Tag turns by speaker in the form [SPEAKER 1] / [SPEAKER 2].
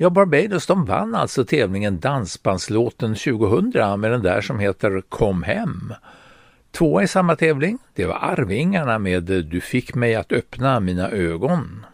[SPEAKER 1] Ja, Barbados de vann alltså tävlingen Dansbandslåten 2000 med den där som heter Kom hem. 2 i samma tävling, det var Arvingarna med Du fick mig att öppna mina ögon.